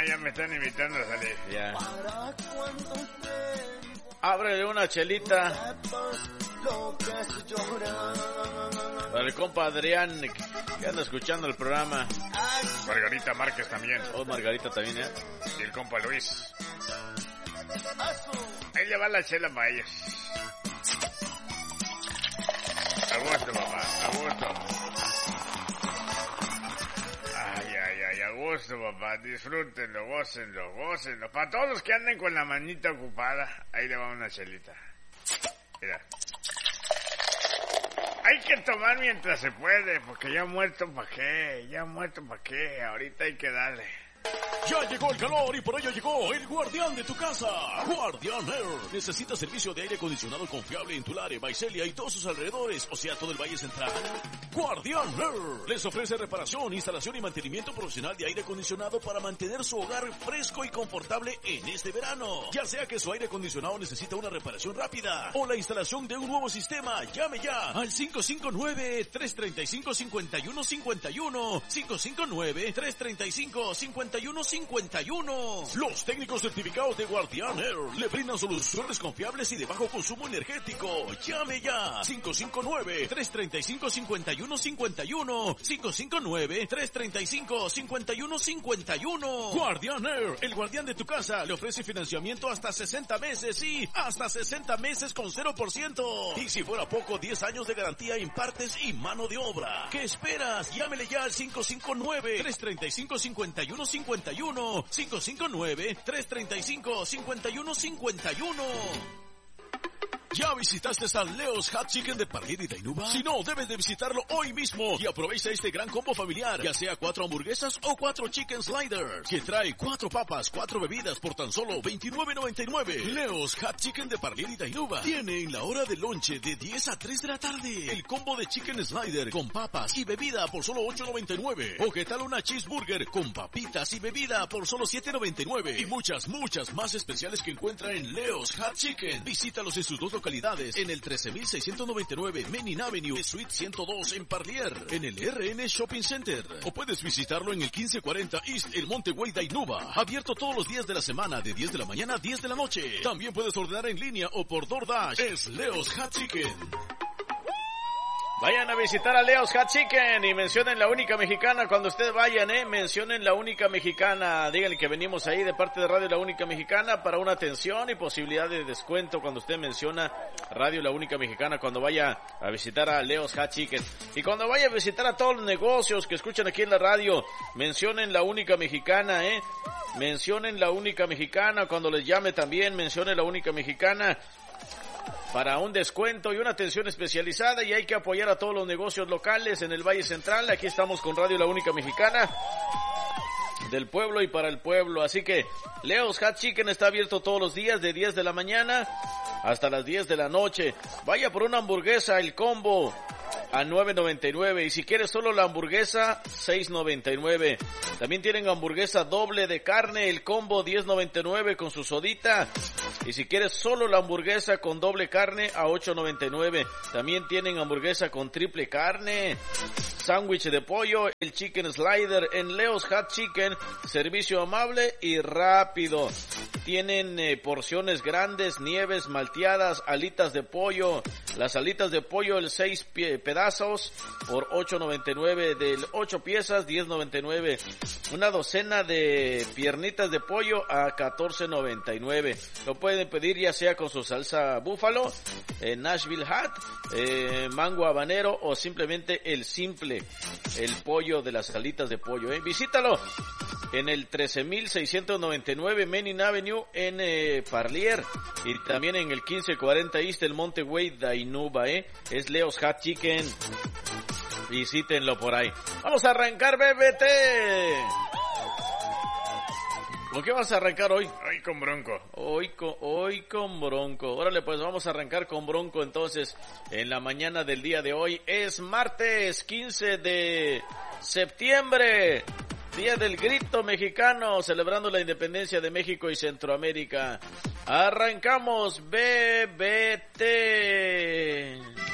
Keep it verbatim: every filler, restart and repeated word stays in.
ya me están invitando a salir. Ya. Ábrele una chelita. Para el compa Adrián, que anda escuchando el programa. Margarita Márquez también. Oh, Margarita también, ¿eh? Y el compa Luis. Ahí le va la chela para ellos. A gusto, papá, a gusto. Ay, ay, ay, a gusto, papá. Disfrútenlo, gócenlo, gócenlo. Para todos los que anden con la manita ocupada, ahí le va una chelita. Mira. Hay que tomar mientras se puede, porque ya muerto pa' qué, ya muerto pa' qué, ahorita hay que darle. Ya llegó el calor y por ello llegó el guardián de tu casa, Guardian Air. ¿Necesitas servicio de aire acondicionado confiable en Tulare, Visalia y todos sus alrededores, o sea, todo el Valle Central? Guardian Air les ofrece reparación, instalación y mantenimiento profesional de aire acondicionado para mantener su hogar fresco y confortable en este verano. Ya sea que su aire acondicionado necesita una reparación rápida o la instalación de un nuevo sistema, llame ya al cinco cinco nueve, tres tres cinco, cinco uno cinco uno, cinco cinco nueve, tres tres cinco, cinco uno cinco uno. Los técnicos certificados de Guardian Air le brindan soluciones confiables y de bajo consumo energético. Llame ya cinco cinco nueve, tres tres cinco, cinco uno cinco uno, cinco cinco nueve, tres tres cinco, cinco uno cinco uno. Guardian Air, el guardián de tu casa, le ofrece financiamiento hasta sesenta meses y hasta sesenta meses con cero por ciento. Y si fuera poco, diez años de garantía en partes y mano de obra. ¿Qué esperas? Llámele ya al cinco cinco nueve, tres tres cinco, cinco uno cinco uno, cinco cinco nueve, tres tres cinco, cinco uno cinco uno. ¿Ya visitaste a Leo's Hot Chicken de Parlier y Dainuba? Si no, debes de visitarlo hoy mismo y aprovecha este gran combo familiar, ya sea cuatro hamburguesas o cuatro chicken sliders, que trae cuatro papas, cuatro bebidas por tan solo veintinueve noventa y nueve. Leo's Hot Chicken de Parlier y Dainuba tiene en la hora de lonche de diez a tres de la tarde el combo de chicken slider con papas y bebida por solo ocho noventa y nueve. O qué tal una cheeseburger con papitas y bebida por solo siete noventa y nueve. Y muchas, muchas más especiales que encuentra en Leo's Hot Chicken. Visítalos en sus dos localidades, en el trece mil seiscientos noventa y nueve Menin Avenue, Suite ciento dos en Parlier, en el R N Shopping Center, o puedes visitarlo en el quince cuarenta East El Monte Way Dainuba, abierto todos los días de la semana de diez de la mañana a diez de la noche. También puedes ordenar en línea o por DoorDash. Es Leo's Hot Chicken. Vayan a visitar a Leo's Hot Chicken y mencionen la única mexicana cuando ustedes vayan, eh, mencionen la única mexicana, díganle que venimos ahí de parte de Radio La Única Mexicana para una atención y posibilidad de descuento cuando usted menciona Radio La Única Mexicana cuando vaya a visitar a Leo's Hot Chicken. Y cuando vaya a visitar a todos los negocios que escuchan aquí en la radio, mencionen la única mexicana, eh, mencionen la única mexicana, cuando les llame también mencionen la única mexicana para un descuento y una atención especializada, y hay que apoyar a todos los negocios locales en el Valle Central. Aquí estamos con Radio La Única Mexicana, del pueblo y para el pueblo. Así que Leo's Hot Chicken está abierto todos los días de diez de la mañana hasta las diez de la noche. Vaya por una hamburguesa, el combo a nueve noventa y nueve, y si quieres solo la hamburguesa, seis noventa y nueve. También tienen hamburguesa doble de carne, el combo diez noventa y nueve con su sodita. Y si quieres solo la hamburguesa con doble carne, a ocho noventa y nueve. También tienen hamburguesa con triple carne, sándwich de pollo, el chicken slider en Leo's Hot Chicken, servicio amable y rápido. Tienen eh, porciones grandes, nieves malteadas, alitas de pollo. Las alitas de pollo, el seis pie, pedazos por ocho noventa y nueve, del ocho piezas, diez noventa y nueve. Una docena de piernitas de pollo a catorce noventa y nueve. Lo pueden pedir ya sea con su salsa búfalo, eh, Nashville Hot, eh, mango habanero o simplemente el simple, el pollo de las alitas de pollo. Eh. Visítalo en el trece mil seiscientos noventa y nueve Menin Avenue en eh, Parlier, y también en el quince cuarenta East del Monte Way Dainuba, eh. Es Leo's Hot Chicken. Visítenlo por ahí. Vamos a arrancar, B B T. ¿Con qué vas a arrancar hoy? Hoy con Bronco. Hoy con, hoy con Bronco. Órale, pues vamos a arrancar con Bronco entonces en la mañana del día de hoy. Es martes quince de septiembre. Día del Grito Mexicano, celebrando la independencia de México y Centroamérica. Arrancamos, B B T.